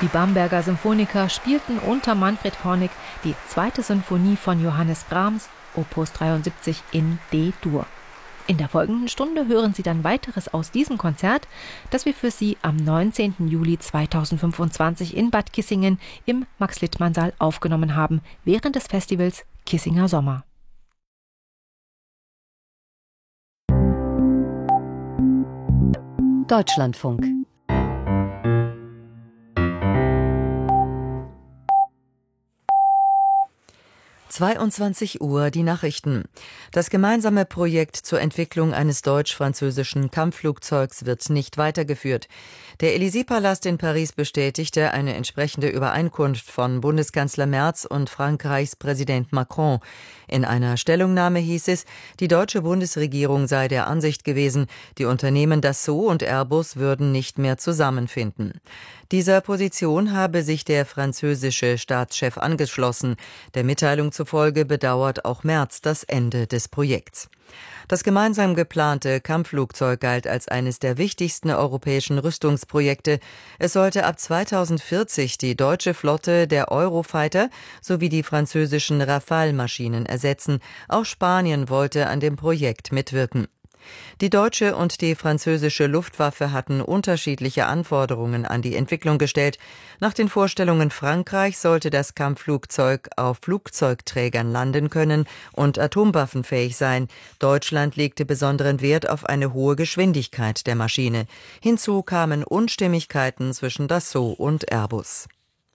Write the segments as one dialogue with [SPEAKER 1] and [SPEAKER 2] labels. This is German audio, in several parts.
[SPEAKER 1] Die Bamberger Symphoniker spielten unter Manfred Hornig die 2. Sinfonie von Johannes Brahms, Opus 73 in D-Dur. In der folgenden Stunde hören Sie dann weiteres aus diesem Konzert, das wir für Sie am 19. Juli 2025 in Bad Kissingen im Max-Littmann-Saal aufgenommen haben, während des Festivals Kissinger Sommer.
[SPEAKER 2] Deutschlandfunk. Uhr die Nachrichten. Das gemeinsame Projekt zur Entwicklung eines deutsch-französischen Kampfflugzeugs wird nicht weitergeführt. Der Élysée-Palast in Paris bestätigte eine entsprechende Übereinkunft von Bundeskanzler Merz und Frankreichs Präsident Macron. In einer Stellungnahme hieß es, die deutsche Bundesregierung sei der Ansicht gewesen, die Unternehmen Dassault und Airbus würden nicht mehr zusammenfinden. Dieser Position habe sich der französische Staatschef angeschlossen. Der Mitteilung zufolge bedauert auch Merz das Ende des Projekts. Das gemeinsam geplante Kampfflugzeug galt als eines der wichtigsten europäischen Rüstungsprojekte. Es sollte ab 2040 die deutsche Flotte der Eurofighter sowie die französischen Rafale-Maschinen ersetzen. Auch Spanien wollte an dem Projekt mitwirken. Die deutsche und die französische Luftwaffe hatten unterschiedliche Anforderungen an die Entwicklung gestellt. Nach den Vorstellungen Frankreichs sollte das Kampfflugzeug auf Flugzeugträgern landen können und atomwaffenfähig sein. Deutschland legte besonderen Wert auf eine hohe Geschwindigkeit der Maschine. Hinzu kamen Unstimmigkeiten zwischen Dassault und Airbus.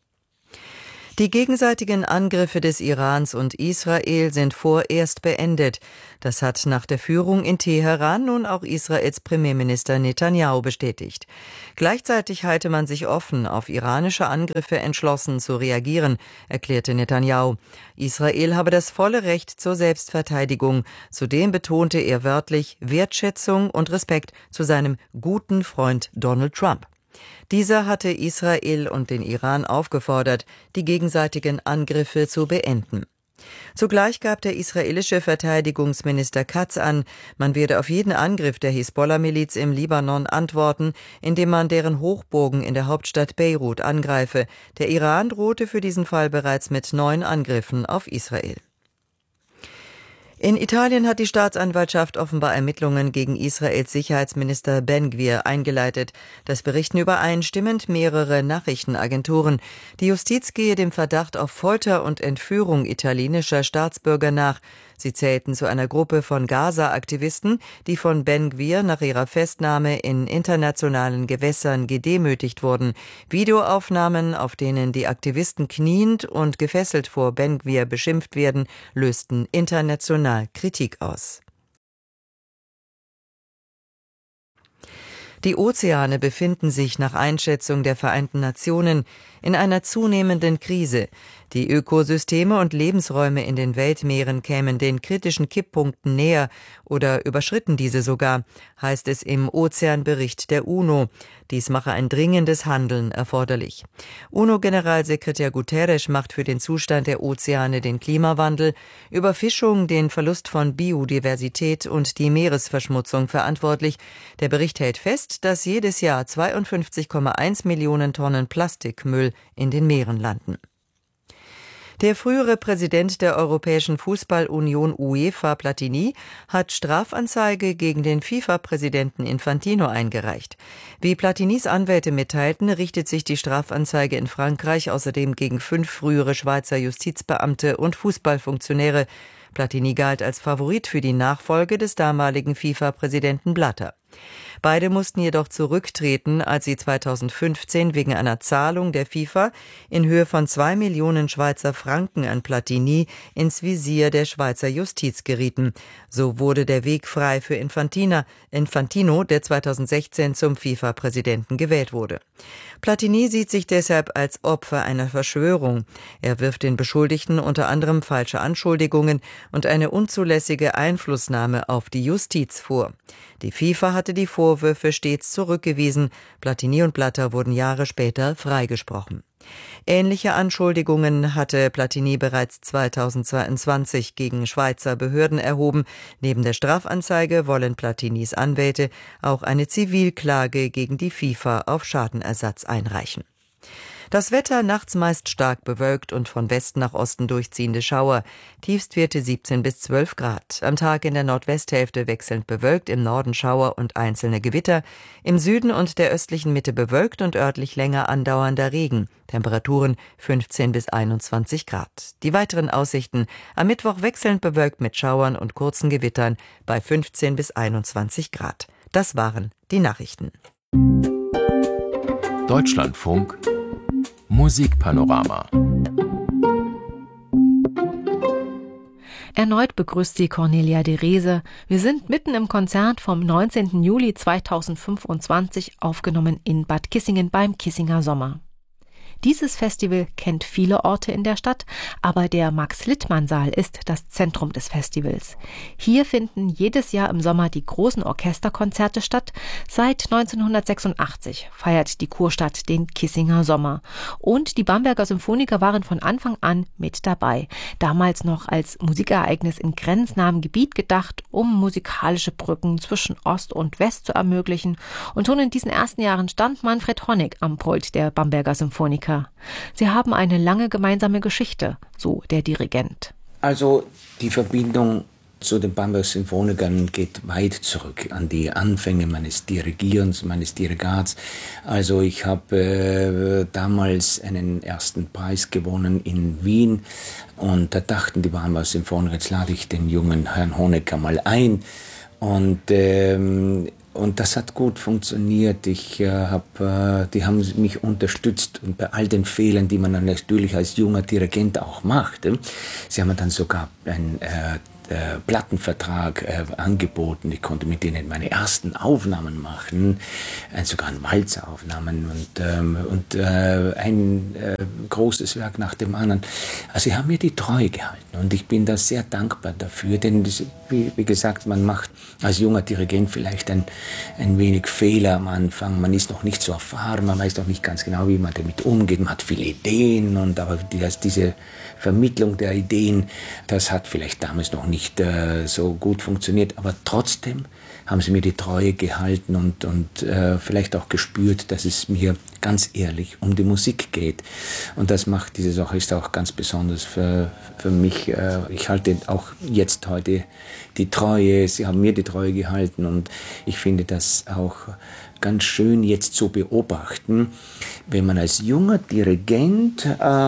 [SPEAKER 2] Die gegenseitigen Angriffe des Irans und Israel sind vorerst beendet. Das hat nach der Führung in Teheran nun auch Israels Premierminister Netanyahu bestätigt. Gleichzeitig halte man sich offen, auf iranische Angriffe entschlossen zu reagieren, erklärte Netanyahu. Israel habe das volle Recht zur Selbstverteidigung. Zudem betonte er wörtlich Wertschätzung und Respekt zu seinem guten Freund Donald Trump. Dieser hatte Israel und den Iran aufgefordert, die gegenseitigen Angriffe zu beenden. Zugleich gab der israelische Verteidigungsminister Katz an, man werde auf jeden Angriff der Hisbollah-Miliz im Libanon antworten, indem man deren Hochburgen in der Hauptstadt Beirut angreife. Der Iran drohte für diesen Fall bereits mit 9 Angriffen auf Israel. In Italien hat die Staatsanwaltschaft offenbar Ermittlungen gegen Israels Sicherheitsminister Ben-Gvir eingeleitet. Das berichten übereinstimmend mehrere Nachrichtenagenturen. Die Justiz gehe dem Verdacht auf Folter und Entführung italienischer Staatsbürger nach. Sie zählten zu einer Gruppe von Gaza-Aktivisten, die von Ben-Gvir nach ihrer Festnahme in internationalen Gewässern gedemütigt wurden. Videoaufnahmen, auf denen die Aktivisten kniend und gefesselt vor Ben-Gvir beschimpft werden, lösten international Kritik aus. Die Ozeane befinden sich nach Einschätzung der Vereinten Nationen in einer zunehmenden Krise. Die Ökosysteme und Lebensräume in den Weltmeeren kämen den kritischen Kipppunkten näher oder überschritten diese sogar, heißt es im Ozeanbericht der UNO. Dies mache ein dringendes Handeln erforderlich. UNO-Generalsekretär Guterres macht für den Zustand der Ozeane den Klimawandel, Überfischung, den Verlust von Biodiversität und die Meeresverschmutzung verantwortlich. Der Bericht hält fest, dass jedes Jahr 52,1 Millionen Tonnen Plastikmüll in den Meeren landen. Der frühere Präsident der Europäischen Fußballunion UEFA, Platini, hat Strafanzeige gegen den FIFA-Präsidenten Infantino eingereicht. Wie Platinis Anwälte mitteilten, richtet sich die Strafanzeige in Frankreich außerdem gegen 5 frühere Schweizer Justizbeamte und Fußballfunktionäre. Platini galt als Favorit für die Nachfolge des damaligen FIFA-Präsidenten Blatter. Beide mussten jedoch zurücktreten, als sie 2015 wegen einer Zahlung der FIFA in Höhe von 2 Millionen Schweizer Franken an Platini ins Visier der Schweizer Justiz gerieten. So wurde der Weg frei für Infantino, der 2016 zum FIFA-Präsidenten gewählt wurde. Platini sieht sich deshalb als Opfer einer Verschwörung. Er wirft den Beschuldigten unter anderem falsche Anschuldigungen und eine unzulässige Einflussnahme auf die Justiz vor. Die FIFA hatte die Vorwürfe stets zurückgewiesen. Platini und Blatter wurden Jahre später freigesprochen. Ähnliche Anschuldigungen hatte Platini bereits 2022 gegen Schweizer Behörden erhoben. Neben der Strafanzeige wollen Platinis Anwälte auch eine Zivilklage gegen die FIFA auf Schadenersatz einreichen. Das Wetter nachts meist stark bewölkt und von Westen nach Osten durchziehende Schauer. Tiefstwerte 17 bis 12 Grad. Am Tag in der Nordwesthälfte wechselnd bewölkt, im Norden Schauer und einzelne Gewitter. Im Süden und der östlichen Mitte bewölkt und örtlich länger andauernder Regen. Temperaturen 15 bis 21 Grad. Die weiteren Aussichten: am Mittwoch wechselnd bewölkt mit Schauern und kurzen Gewittern bei 15 bis 21 Grad. Das waren die Nachrichten.
[SPEAKER 3] Deutschlandfunk Musikpanorama.
[SPEAKER 1] Erneut begrüßt sie Cornelia de Reze. Wir sind mitten im Konzert vom 19. Juli 2025, aufgenommen in Bad Kissingen beim Kissinger Sommer. Dieses Festival kennt viele Orte in der Stadt, aber der Max-Littmann-Saal ist das Zentrum des Festivals. Hier finden jedes Jahr im Sommer die großen Orchesterkonzerte statt. Seit 1986 feiert die Kurstadt den Kissinger Sommer. Und die Bamberger Symphoniker waren von Anfang an mit dabei. Damals noch als Musikereignis in grenznahem Gebiet gedacht, um musikalische Brücken zwischen Ost und West zu ermöglichen. Und schon in diesen ersten Jahren stand Manfred Honeck am Pult der Bamberger Symphoniker. Sie haben eine lange gemeinsame Geschichte, so der Dirigent.
[SPEAKER 4] Also die Verbindung zu den Bamberger Symphonikern geht weit zurück an die Anfänge meines Dirigierens, meines Dirigats. Also ich habe damals einen ersten Preis gewonnen in Wien und da dachten die Bamberger Symphoniker, jetzt lade ich den jungen Herrn Honecker mal ein. Und das hat gut funktioniert. Die haben mich unterstützt und bei all den Fehlern, die man dann natürlich als junger Dirigent auch macht. Sie haben mir dann sogar einen Plattenvertrag angeboten. Ich konnte mit denen meine ersten Aufnahmen machen, sogar Walzaufnahmen und ein großes Werk nach dem anderen. Also sie haben mir die Treue gehalten und ich bin da sehr dankbar dafür, denn das, wie gesagt, man macht als junger Dirigent vielleicht ein wenig Fehler am Anfang. Man ist noch nicht so erfahren, man weiß noch nicht ganz genau, wie man damit umgeht. Man hat viele Ideen aber diese Vermittlung der Ideen, das hat vielleicht damals noch nicht so gut funktioniert, aber trotzdem haben sie mir die Treue gehalten und vielleicht auch gespürt, dass es mir ganz ehrlich um die Musik geht. Und das macht dieses Orchester auch ganz besonders für mich. Ich halte auch jetzt heute die Treue, sie haben mir die Treue gehalten und ich finde das auch ganz schön jetzt zu beobachten, wenn man als junger Dirigent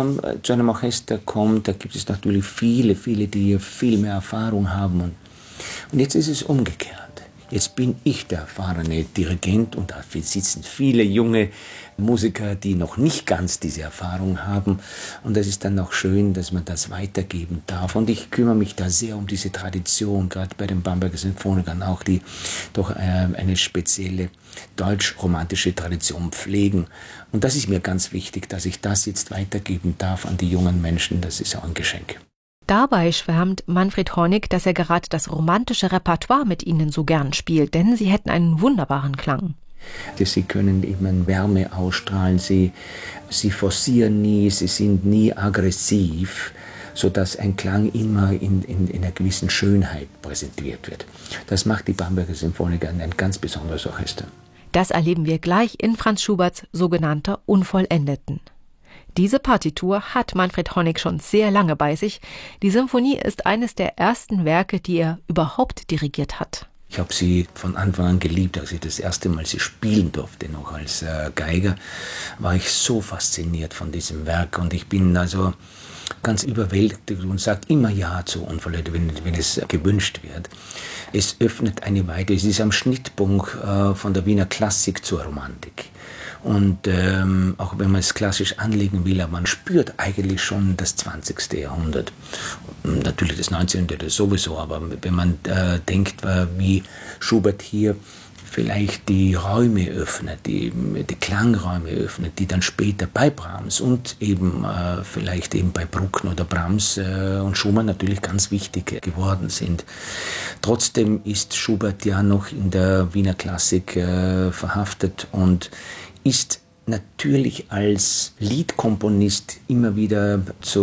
[SPEAKER 4] zu einem Orchester kommt, da gibt es natürlich viele, die viel mehr Erfahrung haben und jetzt ist es umgekehrt. Jetzt bin ich der erfahrene Dirigent und da sitzen viele junge Musiker, die noch nicht ganz diese Erfahrung haben. Und das ist dann auch schön, dass man das weitergeben darf. Und ich kümmere mich da sehr um diese Tradition, gerade bei den Bamberger Symphonikern auch, die doch eine spezielle deutsch-romantische Tradition pflegen. Und das ist mir ganz wichtig, dass ich das jetzt weitergeben darf an die jungen Menschen. Das ist auch ein Geschenk.
[SPEAKER 1] Dabei schwärmt Manfred Honeck, dass er gerade das romantische Repertoire mit ihnen so gern spielt, denn sie hätten einen wunderbaren Klang.
[SPEAKER 4] Sie können eben Wärme ausstrahlen, sie forcieren nie, sie sind nie aggressiv, sodass ein Klang immer in einer gewissen Schönheit präsentiert wird. Das macht die Bamberger Symphoniker ein ganz besonderes Orchester.
[SPEAKER 1] Das erleben wir gleich in Franz Schuberts sogenannter Unvollendeten. Diese Partitur hat Manfred Honeck schon sehr lange bei sich. Die Symphonie ist eines der ersten Werke, die er überhaupt dirigiert hat.
[SPEAKER 4] Ich habe sie von Anfang an geliebt, als ich das erste Mal sie spielen durfte, noch als Geiger, war ich so fasziniert von diesem Werk und ich bin also ganz überwältigt und sage immer Ja zu Unvollendet, wenn es gewünscht wird. Es öffnet eine Weite, es ist am Schnittpunkt von der Wiener Klassik zur Romantik. Und auch wenn man es klassisch anlegen will, aber man spürt eigentlich schon das 20. Jahrhundert. Natürlich das 19. sowieso, aber wenn man denkt, wie Schubert hier vielleicht die Räume öffnet, die Klangräume öffnet, die dann später bei Brahms und eben vielleicht eben bei Bruckner oder Brahms und Schumann natürlich ganz wichtig geworden sind. Trotzdem ist Schubert ja noch in der Wiener Klassik verhaftet und ist natürlich als Liedkomponist immer wieder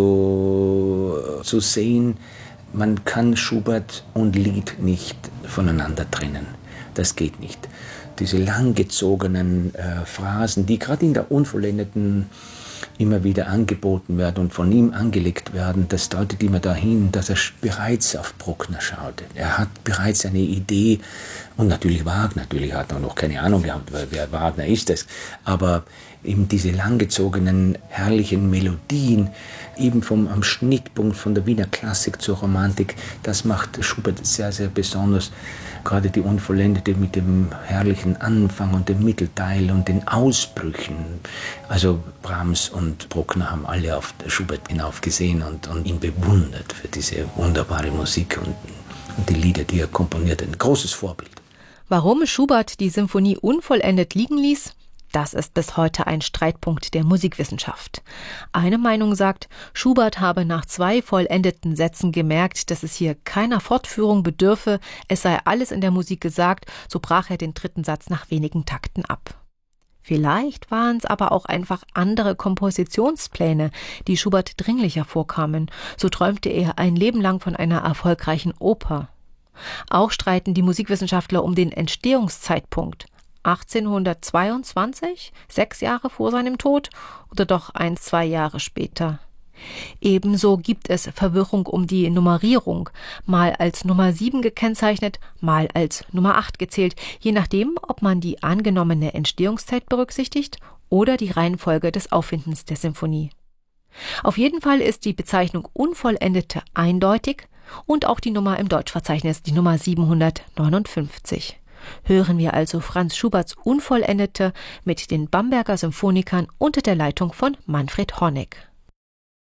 [SPEAKER 4] zu sehen. Man kann Schubert und Lied nicht voneinander trennen. Das geht nicht. Diese langgezogenen Phrasen, die gerade in der Unvollendeten immer wieder angeboten werden und von ihm angelegt werden, das deutet immer dahin, dass er bereits auf Bruckner schaute. Er hat bereits eine Idee, und natürlich Wagner, natürlich hat er noch keine Ahnung gehabt, wer Wagner ist es, aber eben diese langgezogenen, herrlichen Melodien, eben am Schnittpunkt von der Wiener Klassik zur Romantik, das macht Schubert sehr, sehr besonders. Gerade die Unvollendete mit dem herrlichen Anfang und dem Mittelteil und den Ausbrüchen. Also Brahms und Bruckner haben alle auf Schubert hinaufgesehen und ihn bewundert für diese wunderbare Musik und die Lieder, die er komponiert. Ein großes Vorbild.
[SPEAKER 1] Warum Schubert die Symphonie unvollendet liegen ließ? Das ist bis heute ein Streitpunkt der Musikwissenschaft. Eine Meinung sagt, Schubert habe nach 2 vollendeten Sätzen gemerkt, dass es hier keiner Fortführung bedürfe, es sei alles in der Musik gesagt, so brach er den 3. Satz nach wenigen Takten ab. Vielleicht waren es aber auch einfach andere Kompositionspläne, die Schubert dringlicher vorkamen. So träumte er ein Leben lang von einer erfolgreichen Oper. Auch streiten die Musikwissenschaftler um den Entstehungszeitpunkt. 1822, 6 Jahre vor seinem Tod oder doch 1-2 Jahre später. Ebenso gibt es Verwirrung um die Nummerierung, mal als Nummer 7 gekennzeichnet, mal als Nummer 8 gezählt, je nachdem, ob man die angenommene Entstehungszeit berücksichtigt oder die Reihenfolge des Auffindens der Symphonie. Auf jeden Fall ist die Bezeichnung Unvollendete eindeutig und auch die Nummer im Deutschverzeichnis, die Nummer 759. Hören wir also Franz Schuberts Unvollendete mit den Bamberger Symphonikern unter der Leitung von Manfred Honeck.